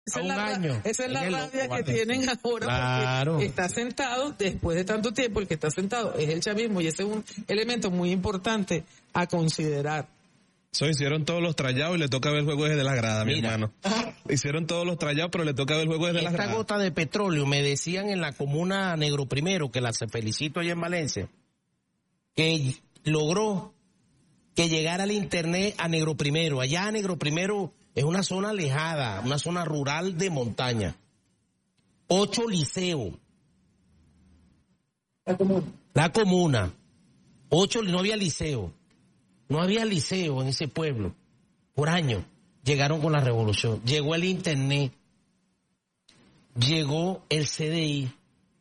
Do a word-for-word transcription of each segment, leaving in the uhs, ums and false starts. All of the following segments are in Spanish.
Esa a es un la, año. esa es la el, rabia que tienen ahora, claro. porque está sentado, después de tanto tiempo, el que está sentado es el chavismo, y ese es un elemento muy importante a considerar. So, hicieron todos los trayados y le toca ver el juego desde las gradas, mi Mira. hermano. Hicieron todos los trayados, pero le toca ver el juego desde las Esta gradas. gota de petróleo, me decían en la comuna Negro Primero, que la felicito allá en Valencia, que logró que llegara el internet a Negro Primero. Allá Negro Primero es una zona alejada, una zona rural de montaña. Ocho liceos. La comuna. La comuna. Ocho, no había liceo. No había liceo en ese pueblo. Por años. Llegaron con la revolución. Llegó el internet. Llegó el C D I.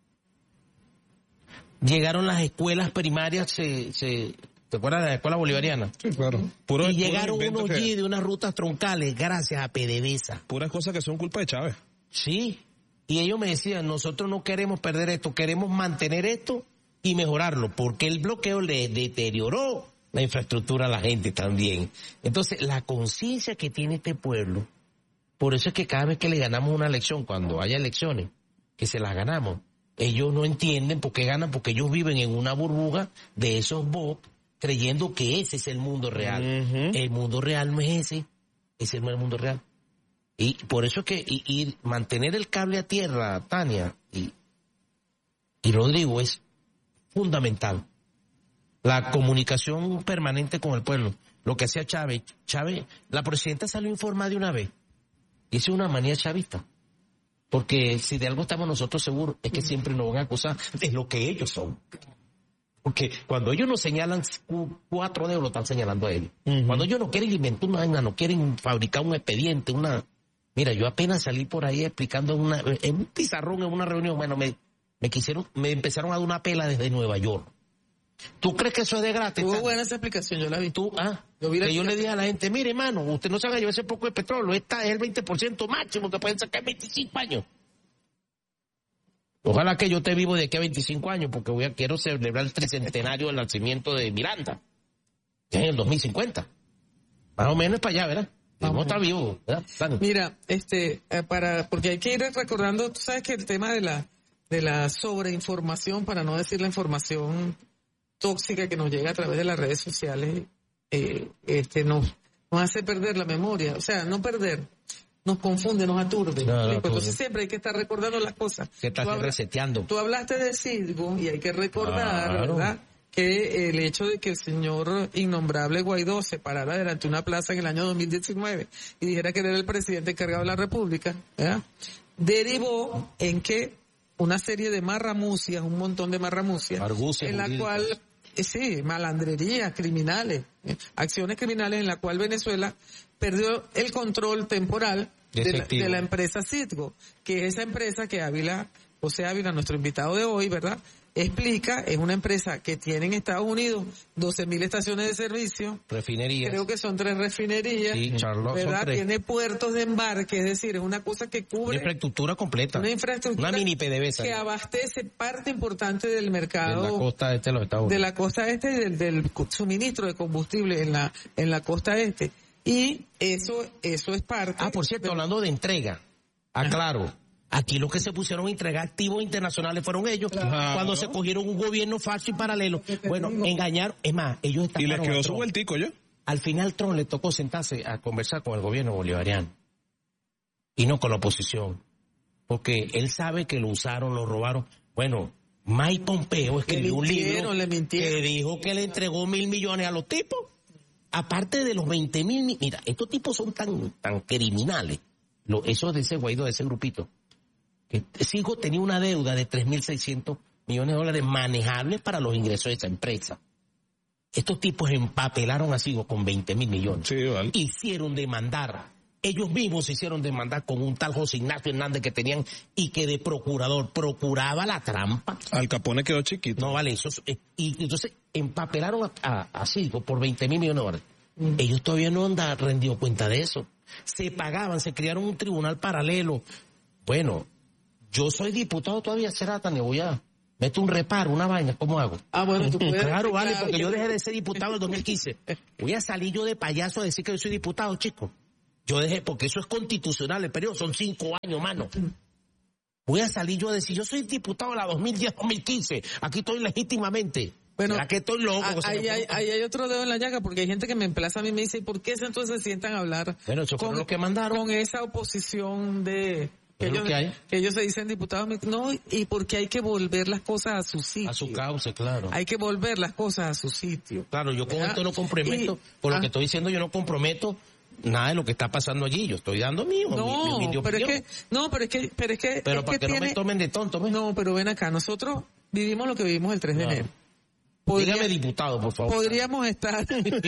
Llegaron las escuelas primarias, se, se, ¿te acuerdas de la escuela bolivariana? Sí, claro. Puro, y llegaron puro unos que, G de unas rutas troncales gracias a PDVSA. puras cosas que son culpa de Chávez. Sí. Y ellos me decían, nosotros no queremos perder esto, queremos mantener esto y mejorarlo, porque el bloqueo le deterioró la infraestructura a la gente también. Entonces, la conciencia que tiene este pueblo, por eso es que cada vez que le ganamos una elección, cuando haya elecciones, que se las ganamos, ellos no entienden por qué ganan, porque ellos viven en una burbuja de esos bots, creyendo que ese es el mundo real. Uh-huh. El mundo real no es ese, ese no es el mundo real. Y por eso es que y, y mantener el cable a tierra, Tania y, y Rodrigo, es fundamental. La comunicación permanente con el pueblo. Lo que hacía Chávez. Chávez, la presidenta salió informada de una vez. Y esa es una manía chavista. Porque si de algo estamos nosotros seguros, es que siempre nos van a acusar de lo que ellos son. Porque cuando ellos nos señalan cuatro dedos, lo están señalando a ellos. Uh-huh. Cuando ellos no quieren inventar una vaina, no quieren fabricar un expediente, una... Mira, yo apenas salí por ahí explicando una, en un pizarrón, en una reunión, bueno, me, me quisieron, me empezaron a dar una pela desde Nueva York. ¿Tú crees que eso es de gratis? Tuvo buena esa explicación, yo la vi. ¿Tú? Ah, yo vi la que yo le dije a la gente, mire, hermano, usted no se haga llevar ese poco de petróleo, esta es el veinte por ciento máximo que pueden sacar en veinticinco años. Ojalá que yo esté vivo de aquí a veinticinco años, porque voy a, quiero celebrar el tricentenario del nacimiento de Miranda, que es en el dos mil cincuenta. Más o menos es para allá, ¿verdad? Vamos a estar vivos, ¿verdad? Dale. Mira, este, eh, para, porque hay que ir recordando, tú sabes que el tema de la, de la sobreinformación, para no decir la información tóxica que nos llega a través de las redes sociales, eh, este, nos, nos hace perder la memoria, o sea, no perder, nos confunde, nos aturde. No, no, Entonces siempre hay que estar recordando las cosas. Que estás tú, habla, reseteando. Tú hablaste de Citgo y hay que recordar, claro, ¿verdad?, que el hecho de que el señor innombrable Guaidó se parara delante de una plaza en el año dos mil diecinueve y dijera que era el presidente encargado de la República, ¿verdad?, derivó en que una serie de marramucias, un montón de marramucias, Argucia, en la jurídicas. cual, eh, sí, malandrerías, criminales, eh, acciones criminales en la cual Venezuela perdió el control temporal de la, de la empresa Citgo, que es esa empresa que Ávila, José Ávila, nuestro invitado de hoy, ¿verdad?, explica, es una empresa que tiene en Estados Unidos doce mil estaciones de servicio. Refinerías. Creo que son tres refinerías. Sí, Charlotte, ¿verdad? son tres. Tiene puertos de embarque, es decir, es una cosa que cubre... Una infraestructura completa. Una infraestructura Una mini PDVSA. que abastece parte importante del mercado... De la costa este de los Estados Unidos. De la costa este y del, del suministro de combustible en la, en la costa este. Y eso, eso es parte... Ah, por cierto, de... hablando de entrega, aclaro. Aquí los que se pusieron a entregar activos internacionales fueron ellos, claro, cuando se cogieron un gobierno falso y paralelo. Bueno, engañaron, es más, ellos estaban... Y les quedó su vueltico, ¿yo? Al final Trump le tocó sentarse a conversar con el gobierno bolivariano y no con la oposición, porque él sabe que lo usaron, lo robaron. Bueno, Mike Pompeo escribió un libro que dijo que le entregó mil millones a los tipos, aparte de los veinte mil. Mira, estos tipos son tan, tan criminales, lo, esos de ese Guaidó, de ese grupito. Citgo tenía una deuda de tres mil seiscientos millones de dólares manejables para los ingresos de esa empresa. Estos tipos empapelaron a Citgo con veinte mil millones. Sí, vale. Hicieron demandar. Ellos mismos se hicieron demandar con un tal José Ignacio Hernández que tenían y que de procurador procuraba la trampa. Al Capone quedó chiquito. No, vale, eso. Y entonces empapelaron a, a, a Citgo por veinte mil millones de dólares. Mm. Ellos todavía no han rendido cuenta de eso. Se pagaban, se crearon un tribunal paralelo. Bueno, yo soy diputado todavía, será Tania, voy a meter un reparo, una vaina, ¿cómo hago? Ah, bueno, tú puedes. Claro, vale, porque yo dejé de ser diputado en el dos mil quince. Voy a salir yo de payaso a decir que yo soy diputado, chico. Yo dejé, porque eso es constitucional, el periodo son cinco años, mano. Voy a salir yo a decir, yo soy diputado de la dos mil diez dos mil quince, aquí estoy legítimamente. Bueno, ¿será que estoy loco? Ahí hay, ahí hay otro dedo en la llaga, porque hay gente que me emplaza a mí y me dice, ¿y por qué entonces se sientan a hablar bueno, eso con, lo que mandaron. con esa oposición de... Que ellos, que, hay. que ellos se dicen diputados, no, y porque hay que volver las cosas a su sitio. A su cauce, claro. Hay que volver las cosas a su sitio. Claro, yo con ¿verdad? esto no comprometo, y, por lo ah, que estoy diciendo yo no comprometo nada de lo que está pasando allí, yo estoy dando mío, no, mi, mi, mi pero es que, no, pero es que, pero es que, pero es para que, que tiene, no me tomen de tonto, ¿ves? No, pero ven acá, nosotros vivimos lo que vivimos el tres de claro. enero. Podría, dígame diputado, por favor. Podríamos estar...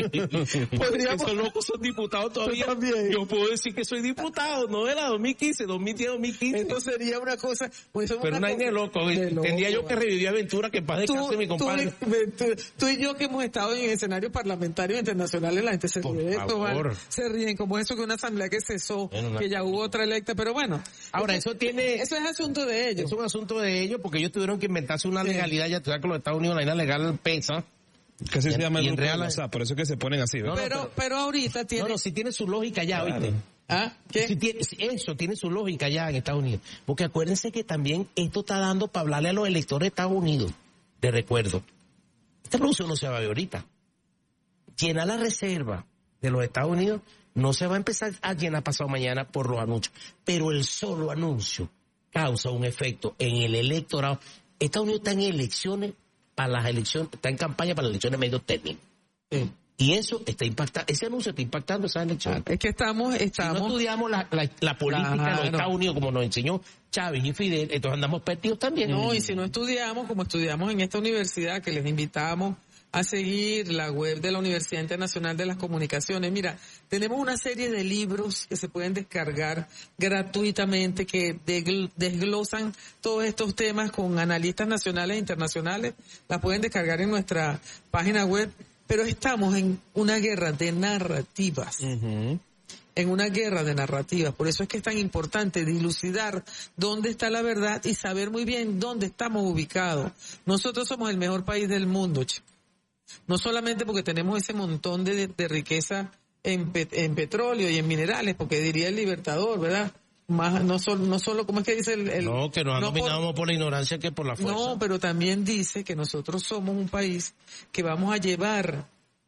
podríamos, esos locos son diputados todavía. Yo, yo puedo decir que soy diputado, no era dos mil quince, dos mil diez, dos mil quince. Esto sería una cosa... Pues pero una de loco. De loco. Tendría yo que revivir aventura que paz descanse mi compadre. Tú, tú, tú y yo que hemos estado en escenarios parlamentarios internacionales, la gente se ríe de esto, ¿vale? Se ríen como eso que una asamblea que cesó, bueno, una... que ya hubo otra electa, pero bueno. Ahora, eso, eso tiene... Eso es asunto de ellos. Es un asunto de ellos porque ellos tuvieron que inventarse una sí. legalidad, ya tú sabes que los Estados Unidos la ley legal pesa. Que así se llama el grupo real, de WhatsApp, por eso es que se ponen así. No, no, pero, pero, pero ahorita tiene... No, no, si tiene su lógica ya, claro. ¿Oíste? ¿Ah? ¿Qué? Si tiene, eso tiene su lógica ya en Estados Unidos. Porque acuérdense que también esto está dando para hablarle a los electores de Estados Unidos. De recuerdo. Esta producción no se va a ver ahorita. Llenar la reserva de los Estados Unidos no se va a empezar a llenar pasado mañana por los anuncios. Pero el solo anuncio causa un efecto en el electorado. Estados Unidos está en elecciones para las elecciones, está en campaña para las elecciones medio término. Sí. Y eso está impactando, ese anuncio está impactando esas elecciones. Es que estamos, estamos... Si no estudiamos la, la, la política claro. de los Estados Unidos como nos enseñó Chávez y Fidel, entonces andamos perdidos también. No, y si no estudiamos como estudiamos en esta universidad, que les invitamos a seguir la web de la Universidad Internacional de las Comunicaciones. Mira, tenemos una serie de libros que se pueden descargar gratuitamente, que desglosan todos estos temas con analistas nacionales e internacionales. La pueden descargar en nuestra página web, pero estamos en una guerra de narrativas. Uh-huh. En una guerra de narrativas. Por eso es que es tan importante dilucidar dónde está la verdad y saber muy bien dónde estamos ubicados. Nosotros somos el mejor país del mundo, chicos. No solamente porque tenemos ese montón de, de riqueza en, pet, en petróleo y en minerales, porque diría el Libertador, ¿verdad? Más, no solo, no solo, ¿cómo es que dice el...? el no, que nos han no dominado por, por la ignorancia que por la fuerza. No, pero también dice que nosotros somos un país que vamos a llevar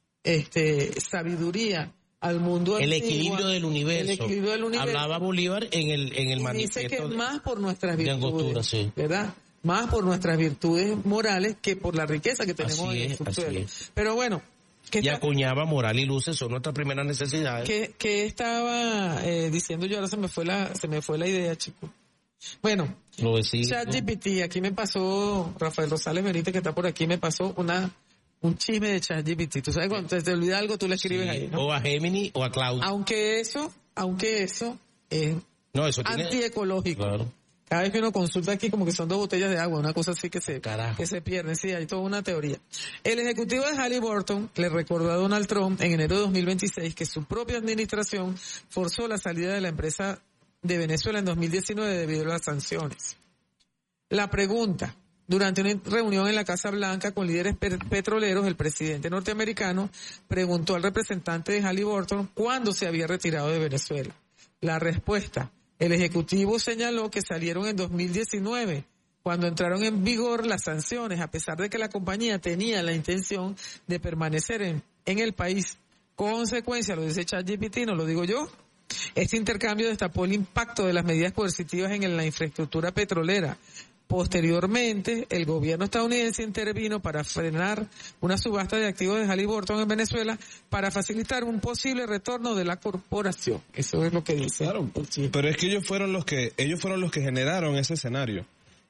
este sabiduría al mundo el antiguo, equilibrio del universo. El equilibrio del universo. Hablaba Bolívar en el, en el y manifiesto. Dice que más por nuestras de virtudes, Angostura, sí. ¿verdad? Más por nuestras virtudes morales que por la riqueza que tenemos así en es, el subsuelo. es. Pero bueno. Que y está, acuñaba moral y luces son nuestras primeras necesidades. Que, que estaba eh, diciendo yo, ahora se me fue la, se me fue la idea, chico. Bueno, ChatGPT, aquí me pasó, Rafael Rosales Benítez que está por aquí, me pasó una un chisme de ChatGPT. Tú sabes, cuando te, te olvida algo, tú le escribes sí, ahí, ¿no? O a Gemini o a Cloud. Aunque eso, aunque eso es no, eso tiene... antiecológico. Claro. Cada vez que uno consulta aquí como que son dos botellas de agua, una cosa así que se, que se pierden. Sí, hay toda una teoría. El ejecutivo de Halliburton le recordó a Donald Trump en enero de dos mil veintiséis que su propia administración forzó la salida de la empresa de Venezuela en dos mil diecinueve debido a las sanciones. La pregunta, durante una reunión en la Casa Blanca con líderes petroleros, el presidente norteamericano preguntó al representante de Halliburton cuándo se había retirado de Venezuela. La respuesta, el ejecutivo señaló que salieron en dos mil diecinueve, cuando entraron en vigor las sanciones, a pesar de que la compañía tenía la intención de permanecer en, en el país. Consecuencia, lo dice ChatGPT, no lo digo yo, este intercambio destapó el impacto de las medidas coercitivas en la infraestructura petrolera. Posteriormente, el gobierno estadounidense intervino para frenar una subasta de activos de Halliburton en Venezuela para facilitar un posible retorno de la corporación. Eso es lo que dice. Claro, pero es que ellos fueron los que ellos fueron los que generaron ese escenario.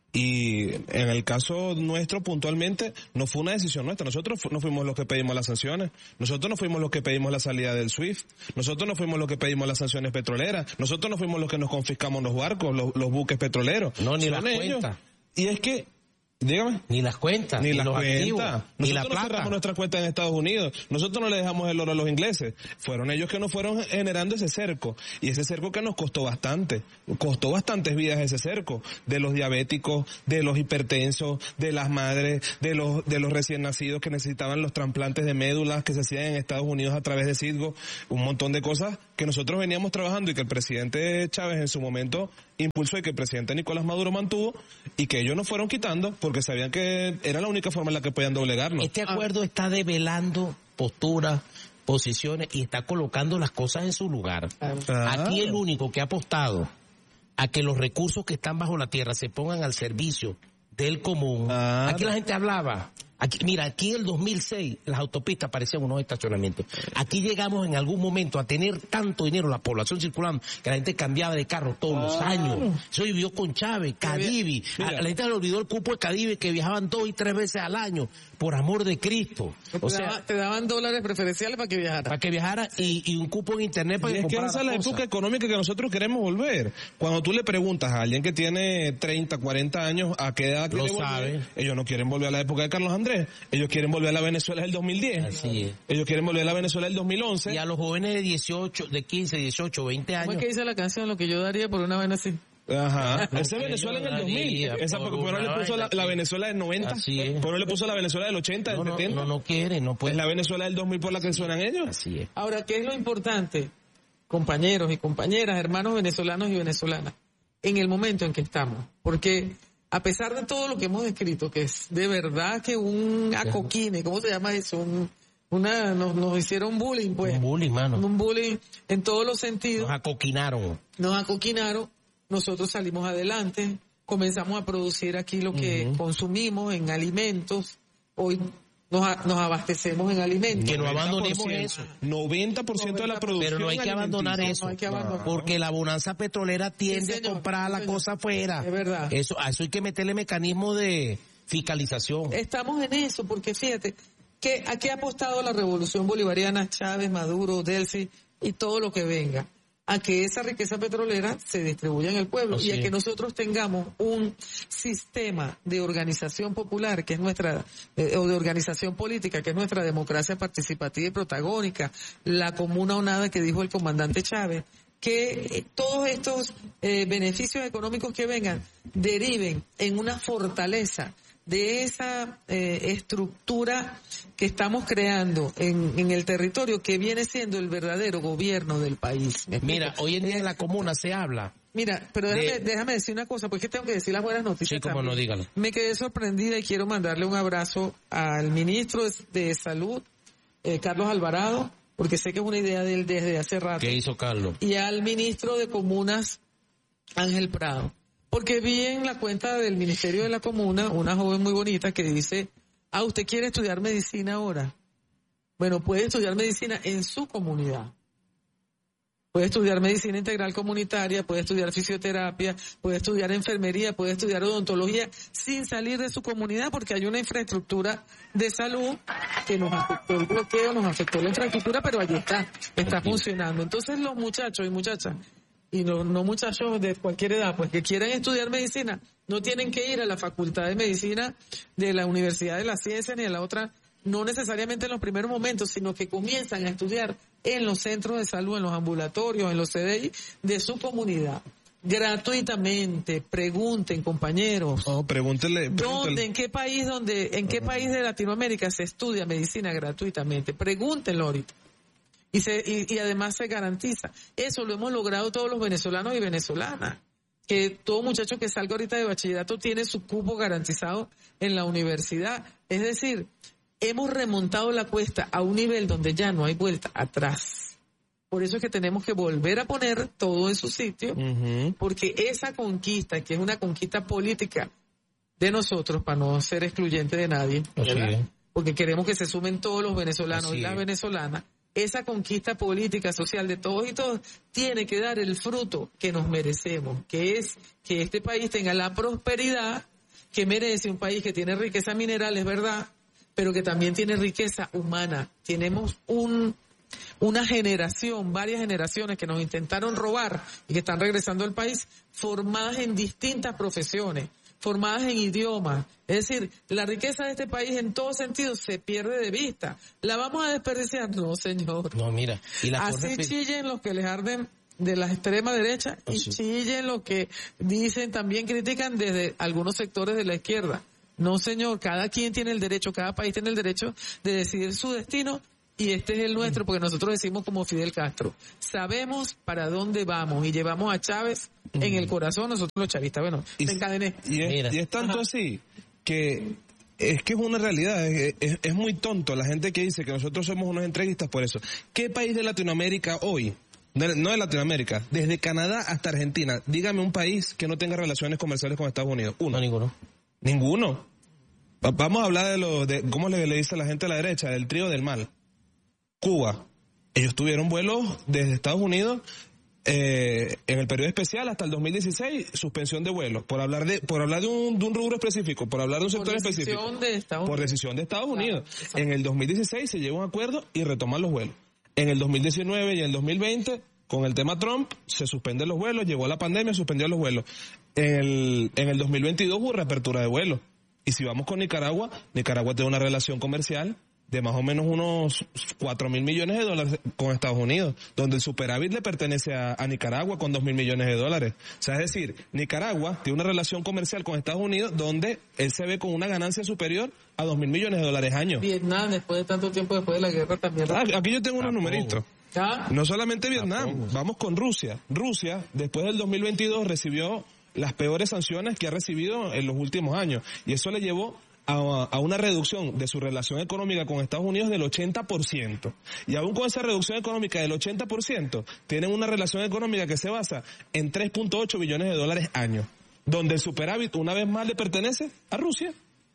Y en el caso nuestro puntualmente no fue una decisión nuestra, nosotros fu- no fuimos los que pedimos las sanciones, nosotros no fuimos los que pedimos la salida del SWIFT, nosotros no fuimos los que pedimos las sanciones petroleras, nosotros no fuimos los que nos confiscamos los barcos, los, los buques petroleros. No, ni Son las ellos. cuentas. Y es que, dígame. Ni las cuentas, ni, ni las los cuentas. activos, Nosotros ni la no plata. cerramos nuestras cuentas en Estados Unidos. Nosotros no le dejamos el oro a los ingleses. Fueron ellos que nos fueron generando ese cerco. Y ese cerco que nos costó bastante. Costó bastantes vidas ese cerco. De los diabéticos, de los hipertensos, de las madres, de los, de los recién nacidos que necesitaban los trasplantes de médulas que se hacían en Estados Unidos a través de Citgo. Un montón de cosas que nosotros veníamos trabajando y que el presidente Chávez en su momento impulsó y que el presidente Nicolás Maduro mantuvo, y que ellos nos fueron quitando porque sabían que era la única forma en la que podían doblegarnos. Este acuerdo ah. está develando posturas, posiciones y está colocando las cosas en su lugar. Ah. Aquí el único que ha apostado a que los recursos que están bajo la tierra se pongan al servicio del común. Ah. Aquí la gente hablaba. Aquí, mira, aquí en el dos mil seis las autopistas parecían unos estacionamientos. Aquí llegamos en algún momento a tener tanto dinero, la población circulando, que la gente cambiaba de carro todos los ah. años. Eso vivió con Chávez, Cadivi. A la gente le olvidó el cupo de Cadivi, que viajaban dos y tres veces al año, por amor de Cristo. O sea, daba, te daban dólares preferenciales para que viajara. Para que viajara y, y un cupo en internet para y que comprara. Es que esa es la época económica que nosotros queremos volver. Cuando tú le preguntas a alguien que tiene treinta, cuarenta años a qué edad quiere volver, sabe. Ellos no quieren volver a la época de Carlos Andrés. Ellos quieren volver a la Venezuela del dos mil diez. Así es. Ellos quieren volver a la Venezuela del dos mil once. Y a los jóvenes de dieciocho, de quince, dieciocho, veinte años. ¿Cómo es que dice la canción? Lo que yo daría por una vaina así. Ajá. Esa es Venezuela en el dos mil. Esa porque por no le puso la, la Venezuela del noventa. Así es. Por no le puso la Venezuela del ochenta, del no, setenta. No, no, no quiere, no puede. Es la Venezuela del dos mil por la que suenan ellos. Así es. Ahora, ¿qué es lo importante? Compañeros y compañeras, hermanos venezolanos y venezolanas, en el momento en que estamos. Porque a pesar de todo lo que hemos descrito, que es de verdad que un acoquine, ¿cómo se llama eso? Un, una, nos, nos hicieron bullying, pues. Un bullying, mano. Un bullying en todos los sentidos. Nos acoquinaron. Nos acoquinaron, nosotros salimos adelante, comenzamos a producir aquí lo que uh-huh. consumimos en alimentos, hoy nos, nos abastecemos en alimentos. Que no abandonemos eso. noventa por ciento de la producción. Pero no hay que abandonar eso. No hay que abandonar. Porque la bonanza petrolera tiende sí, a comprar sí, la cosa afuera. Es verdad. Eso, a eso hay que meterle mecanismo de fiscalización. Estamos en eso, porque fíjate, que ¿a qué ha apostado la revolución bolivariana, Chávez, Maduro, Delcy y todo lo que venga? A que esa riqueza petrolera se distribuya en el pueblo. Así y a que nosotros tengamos un sistema de organización popular, que es nuestra, eh, o de organización política, que es nuestra democracia participativa y protagónica, la comuna o nada que dijo el comandante Chávez, que eh, todos estos eh, beneficios económicos que vengan deriven en una fortaleza de esa eh, estructura que estamos creando en, en el territorio, que viene siendo el verdadero gobierno del país. Mira, hoy en día en la comuna se habla. Mira, pero déjame, de... déjame decir una cosa, porque tengo que decir las buenas noticias. Sí, como no, dígalo. Me quedé sorprendida y quiero mandarle un abrazo al ministro de Salud, eh, Carlos Alvarado, porque sé que es una idea de él desde hace rato. ¿Qué hizo Carlos? Y al ministro de Comunas, Ángel Prado. Porque vi en la cuenta del Ministerio de la Comuna una joven muy bonita que dice, ah, ¿usted quiere estudiar medicina ahora? Bueno, puede estudiar medicina en su comunidad. Puede estudiar medicina integral comunitaria, puede estudiar fisioterapia, puede estudiar enfermería, puede estudiar odontología sin salir de su comunidad, porque hay una infraestructura de salud que nos afectó el bloqueo, nos afectó la infraestructura, pero allí está, está funcionando. Entonces los muchachos y muchachas, y no, no muchachos de cualquier edad, pues que quieran estudiar medicina, no tienen que ir a la Facultad de Medicina de la Universidad de las Ciencias ni a la otra, no necesariamente en los primeros momentos, sino que comienzan a estudiar en los centros de salud, en los ambulatorios, en los C D I de su comunidad. Gratuitamente, pregunten, compañeros. Oh, pregúntele, pregúntele. ¿Dónde, en qué país, donde, en qué país de Latinoamérica se estudia medicina gratuitamente? Pregúntenlo ahorita. Y, se, y, y además se garantiza. Eso lo hemos logrado todos los venezolanos y venezolanas. Que todo muchacho que salga ahorita de bachillerato tiene su cupo garantizado en la universidad. Es decir, hemos remontado la cuesta a un nivel donde ya no hay vuelta atrás. Por eso es que tenemos que volver a poner todo en su sitio, uh-huh. porque esa conquista, que es una conquista política de nosotros, para no ser excluyente de nadie, porque queremos que se sumen todos los venezolanos Así y las es. venezolanas, esa conquista política, social de todos y todos, tiene que dar el fruto que nos merecemos, que es que este país tenga la prosperidad que merece un país que tiene riqueza mineral, es verdad, pero que también tiene riqueza humana. Tenemos un una generación, varias generaciones que nos intentaron robar y que están regresando al país, formadas en distintas profesiones, formadas en idiomas. Es decir, la riqueza de este país en todo sentido se pierde de vista. ¿La vamos a desperdiciar? No, señor. No, mira. Y la Así chillen los que les arden de la extrema derecha oh, y sí. chillen los que dicen, también critican desde algunos sectores de la izquierda. No, señor, cada quien tiene el derecho, cada país tiene el derecho de decidir su destino y este es el nuestro, porque nosotros decimos como Fidel Castro, sabemos para dónde vamos y llevamos a Chávez en el corazón, nosotros los chavistas. Bueno, y, te encadené. Y es, y es tanto Ajá. así que es que es una realidad, es, es, es muy tonto la gente que dice que nosotros somos unos entreguistas por eso. ¿Qué país de Latinoamérica hoy, no de Latinoamérica, desde Canadá hasta Argentina, dígame un país que no tenga relaciones comerciales con Estados Unidos? Uno. No, ninguno. Ninguno. Vamos a hablar de lo de cómo le, le dice a la gente a la derecha, del trío del mal. Cuba. Ellos tuvieron vuelos desde Estados Unidos eh, en el periodo especial hasta el dos mil dieciséis, suspensión de vuelos, por hablar de por hablar de un, de un rubro específico, por hablar de un sector por específico. De Estados por decisión de Estados Unidos. Claro, en el dos mil dieciséis se llegó a un acuerdo y retoman los vuelos. En el dos mil diecinueve y en el dos mil veinte, con el tema Trump, se suspenden los vuelos, llegó la pandemia, suspendió los vuelos. En el, en el dos mil veintidós hubo reapertura de vuelos. Y si vamos con Nicaragua, Nicaragua tiene una relación comercial de más o menos unos cuatro mil millones de dólares con Estados Unidos, donde el superávit le pertenece a, a Nicaragua con dos mil millones de dólares. O sea, es decir, Nicaragua tiene una relación comercial con Estados Unidos donde él se ve con una ganancia superior a dos mil millones de dólares año. Vietnam, después de tanto tiempo después de la guerra, también. Ah, aquí yo tengo unos numeritos. ¿Ah? No solamente Vietnam, vamos con Rusia. Rusia, después del dos mil veintidós, recibió las peores sanciones que ha recibido en los últimos años. Y eso le llevó a, a una reducción de su relación económica con Estados Unidos del ochenta por ciento. Y aún con esa reducción económica del ochenta por ciento, tienen una relación económica que se basa en tres punto ocho billones de dólares año. Donde el superávit, una vez más, le pertenece a Rusia.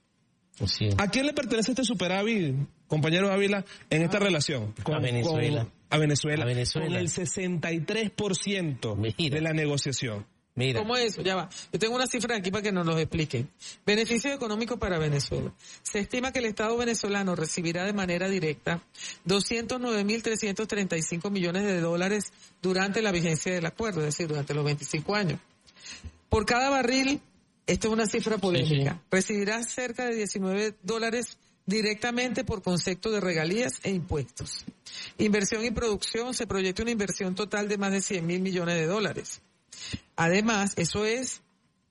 Sí. ¿A quién le pertenece este superávit, compañero Ávila, en esta relación? Con, a Venezuela. Con, a Venezuela. A Venezuela. Con el sesenta y tres por ciento Mira. de la negociación. Mira. ¿Cómo es eso? Ya va. Yo tengo una cifra aquí para que nos los expliquen. Beneficio económico para Venezuela. Se estima que el Estado venezolano recibirá de manera directa doscientos nueve mil trescientos treinta y cinco millones de dólares durante la vigencia del acuerdo, es decir, durante los veinticinco años. Por cada barril, esta es una cifra polémica, sí, sí. recibirá cerca de diecinueve dólares directamente por concepto de regalías e impuestos. Inversión y producción, se proyecta una inversión total de más de cien mil millones de dólares. Además, eso es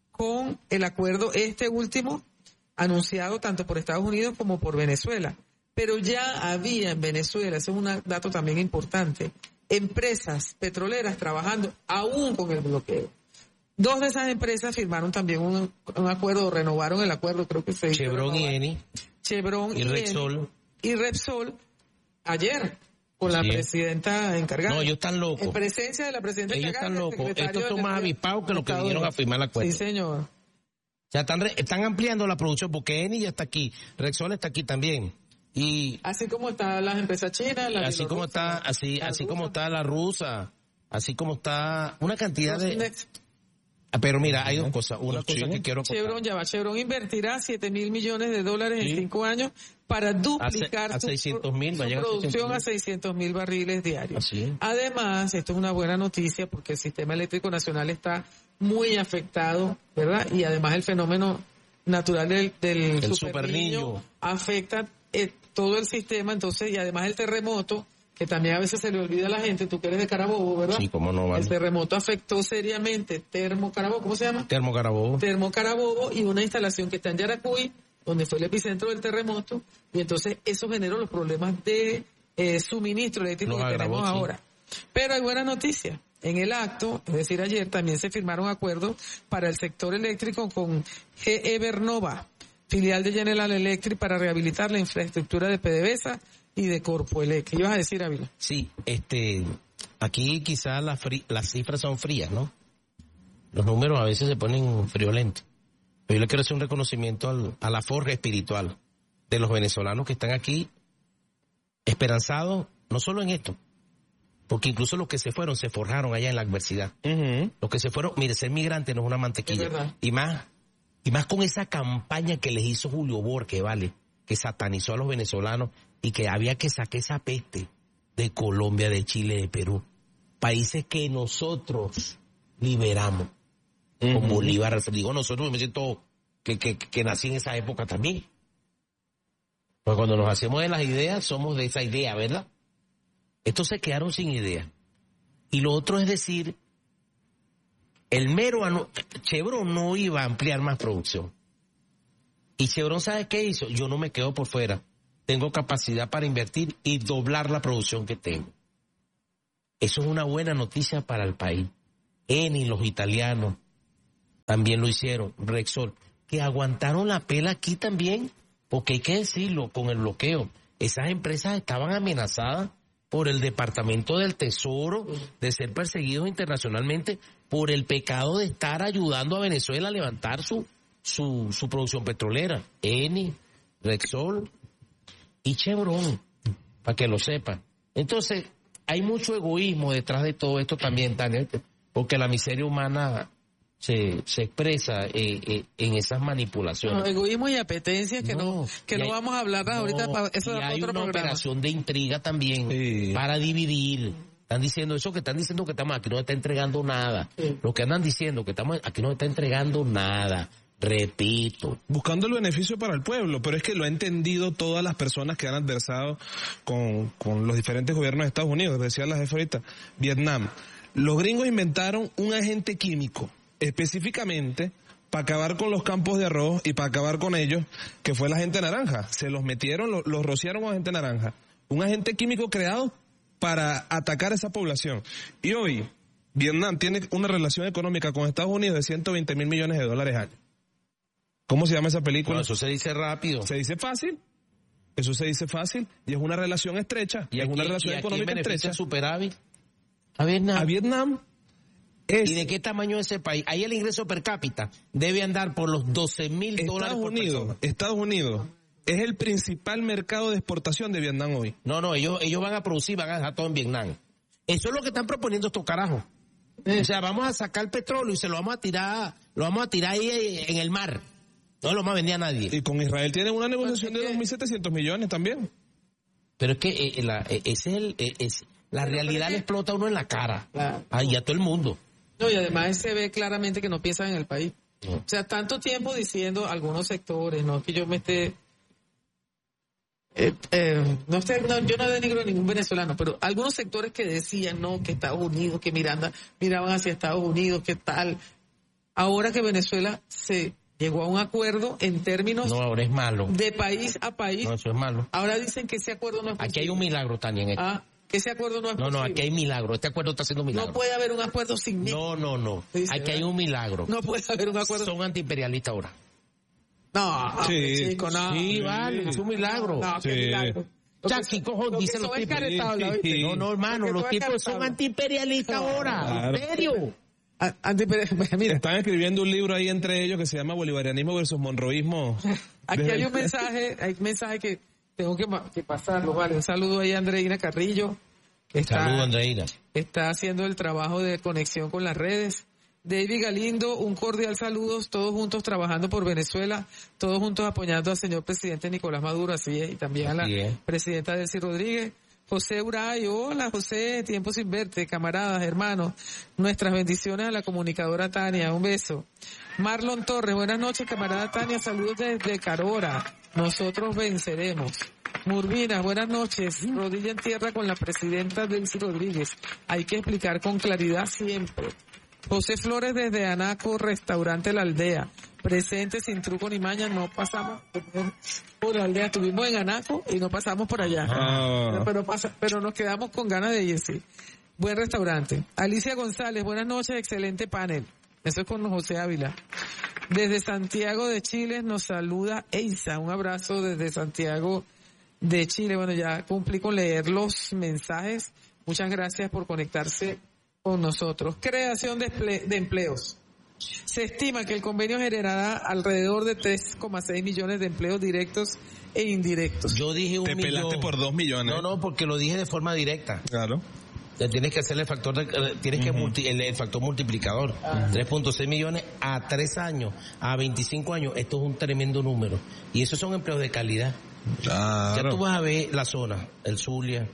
con el acuerdo este último anunciado tanto por Estados Unidos como por Venezuela. Pero ya había en Venezuela, ese es un dato también importante, empresas petroleras trabajando aún con el bloqueo. Dos de esas empresas firmaron también un, un acuerdo, renovaron el acuerdo, creo que se hizo. Chevron y Eni. Chevron y, y Repsol. Y Repsol ayer. Con la sí. presidenta encargada. No, ellos están locos. En presencia de la presidenta ellos encargada. Ellos están locos. Estos son más avispados que los que vinieron a firmar el acuerdo. Sí, señor. O sea, están, re, están ampliando la producción porque Eni ya está aquí. Repsol está aquí también. Y así como están las empresas chinas, la así como está, así, así rusa. como está la rusa, así como está una cantidad de. Pero mira, hay dos cosas. Una cosa Chile. que quiero contar. Chevron ya va. Chevron invertirá siete mil millones de dólares sí. en cinco años para duplicar a, a su, seiscientos mil, su producción a seiscientos mil barriles diarios. Así. Además, esto es una buena noticia porque el sistema eléctrico nacional está muy afectado, ¿verdad? Y además el fenómeno natural del, del el super niño afecta eh, todo el sistema, entonces, y además el terremoto, que también a veces se le olvida a la gente, tú que eres de Carabobo, ¿verdad? Sí, cómo no, vale. El terremoto afectó seriamente Termo Carabobo, ¿cómo se llama? Termo Carabobo. Termo Carabobo y una instalación que está en Yaracuy, donde fue el epicentro del terremoto, y entonces eso generó los problemas de eh, suministro eléctrico que tenemos sí. ahora. Pero hay buena noticia. En el acto, es decir, ayer también se firmaron acuerdos para el sector eléctrico con G E Vernova, filial de General Electric, para rehabilitar la infraestructura de PDVSA y de Corpoelec. ¿Qué ibas a decir, Ávila? Sí, este, aquí quizás las, las cifras son frías, ¿no? Los números a veces se ponen friolentos. Pero yo le quiero hacer un reconocimiento al, a la forja espiritual de los venezolanos que están aquí esperanzados, no solo en esto, porque incluso los que se fueron se forjaron allá en la adversidad. Uh-huh. Los que se fueron, mire, ser migrante no es una mantequilla. Y más, y más con esa campaña que les hizo Julio Borges, ¿vale? Que satanizó a los venezolanos y que había que sacar esa peste de Colombia, de Chile, de Perú. Países que nosotros liberamos. Uh-huh. Con Bolívar, digo nosotros, me siento que, que, que nací en esa época también. Pues cuando nos hacemos de las ideas, somos de esa idea, ¿verdad? Estos se quedaron sin idea. Y lo otro es decir, el mero anu- Chevron no iba a ampliar más producción. Y Chevron, ¿sabe qué hizo? Yo no me quedo por fuera. tengo capacidad para invertir y doblar la producción que tengo. Eso es una buena noticia para el país. Eni, los italianos, también lo hicieron, Repsol, que aguantaron la pela aquí también, porque hay que decirlo, con el bloqueo, esas empresas estaban amenazadas por el Departamento del Tesoro de ser perseguidos internacionalmente por el pecado de estar ayudando a Venezuela a levantar su, su, su producción petrolera. Eni, Repsol y Chevron, para que lo sepan. Entonces, hay mucho egoísmo detrás de todo esto también, Tania, porque la miseria humana se, se expresa eh, eh, en esas manipulaciones. No, egoísmo y apetencias que no, no que no hay, vamos a hablar no, ahorita. Para, eso y da hay otro una programa. Operación de intriga también sí. Para dividir. Están diciendo eso que están diciendo que estamos aquí no está entregando nada. Sí. Lo que andan diciendo que estamos aquí no está entregando nada. Repito. Buscando el beneficio para el pueblo, pero es que lo han entendido todas las personas que han adversado con, con los diferentes gobiernos de Estados Unidos. Decía la jefa ahorita, Vietnam. Los gringos inventaron un agente químico, específicamente para acabar con los campos de arroz y para acabar con ellos, que fue el agente naranja. Se los metieron, los, los rociaron con agente naranja. Un agente químico creado para atacar a esa población. Y hoy, Vietnam tiene una relación económica con Estados Unidos de ciento veinte mil millones de dólares al año. ¿Cómo se llama esa película? No, eso se dice rápido. Se dice fácil. Eso se dice fácil. Y es una relación estrecha. Y es aquí, una relación y económica estrecha. Superávit? A Vietnam. A Vietnam. Es, ¿Y de qué tamaño es ese país? Ahí el ingreso per cápita debe andar por los doce mil dólares por Unidos, persona. Estados Unidos es el principal mercado de exportación de Vietnam hoy. No, no, ellos, ellos van a producir, van a dejar todo en Vietnam. Eso es lo que están proponiendo estos carajos. O sea, vamos a sacar el petróleo y se lo vamos a tirar, lo vamos a tirar ahí en el mar. No lo va a vender a nadie. Y con Israel tienen una negociación de dos mil setecientos millones también. Pero es que eh, la, eh, ese es el, eh, es, la realidad le explota a uno en la cara. Claro. Ah, y a todo el mundo. No, y además se ve claramente que no piensan en el país. No. O sea, tanto tiempo diciendo algunos sectores, no que yo me esté... Eh, eh, no esté no, yo no denigro a ningún venezolano, pero algunos sectores que decían, no, que Estados Unidos, que Miranda miraban hacia Estados Unidos, que tal. Ahora que Venezuela se... llegó a un acuerdo en términos no, ahora es malo. De país a país. No, eso es malo. Ahora dicen que ese acuerdo no es posible. Aquí hay un milagro, Tania. En esto. Ah, que ese acuerdo no es no, posible. No, no, aquí hay milagro. Este acuerdo está haciendo milagro. No puede haber un acuerdo sin México. No, no, no. Dice, aquí hay un milagro. No puede haber un acuerdo. Son antiimperialistas ahora. No, sí, chico, no. Sí, vale, es un milagro. No, sí. qué milagro. Chachi, cojón, dicen los tipos. Sí. No, no, hermano, los tipos son antiimperialistas ahora. Claro. ¿En serio? Mira, están escribiendo un libro ahí entre ellos que se llama Bolivarianismo versus Monroísmo. Aquí hay un mensaje, hay un mensaje que tengo que, que pasarlo, vale. Un saludo ahí a Andreina Carrillo, que está, saludo, Andreina. Está haciendo el trabajo de conexión con las redes. David Galindo, un cordial saludo, todos juntos trabajando por Venezuela, todos juntos apoyando al señor presidente Nicolás Maduro, así es, y también a la presidenta Delcy Rodríguez. José Uray, hola José, tiempo sin verte, camaradas, hermanos, nuestras bendiciones a la comunicadora Tania, un beso. Marlon Torres, buenas noches camarada Tania, saludos desde Carora, nosotros venceremos. Murvina, buenas noches, rodilla en tierra con la presidenta Delcy Rodríguez, hay que explicar con claridad siempre. José Flores desde Anaco, restaurante La Aldea, presente sin truco ni maña, no pasamos por la aldea, estuvimos en Anaco y no pasamos por allá, ah. pero, pasa, pero nos quedamos con ganas de ir, sí. Buen restaurante. Alicia González, buenas noches, excelente panel. Eso es con José Ávila. Desde Santiago de Chile nos saluda Eisa, un abrazo desde Santiago de Chile. Bueno, ya cumplí con leer los mensajes. Muchas gracias por conectarse con nosotros. Creación de, emple- de empleos. Se estima que el convenio generará alrededor de tres coma seis millones de empleos directos e indirectos. Yo dije un Te millón. pelaste por dos millones. No, no, porque lo dije de forma directa. Claro. Ya tienes que hacer el factor, de, tienes uh-huh. que multi, el, el factor multiplicador. Uh-huh. tres punto seis millones a tres años, a veinticinco años. Esto es un tremendo número. Y esos son empleos de calidad. Claro. Ya tú vas a ver la zona, el Zulia,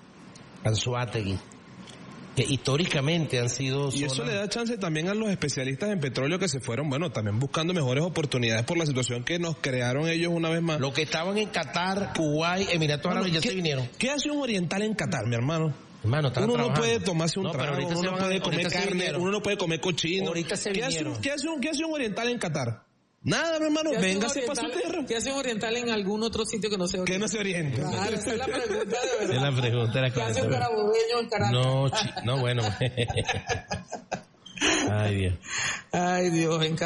Anzoátegui, que históricamente han sido y eso le da chance también a los especialistas en petróleo que se fueron, bueno, también buscando mejores oportunidades por la situación que nos crearon ellos una vez más. Los que estaban en Qatar, Kuwait, Emiratos Árabes ya se vinieron. ¿Qué hace un oriental en Qatar, mi hermano? Hermano, uno trabajando. no puede tomarse un no, trago, uno no puede comer carne, uno no puede comer cochino. Ahorita se ¿Qué hace, un, ¿Qué hace un, qué hace un oriental en Qatar? Nada, mi hermano, véngase para su tierra. ¿Qué hace un oriental en algún otro sitio que no se oriente? Que no se oriente. Claro, esa es la pregunta de verdad. Es la pregunta. La ¿Qué hace un carabobeño en Caracas? No, chi- no, bueno. Ay, Dios. Ay, Dios, en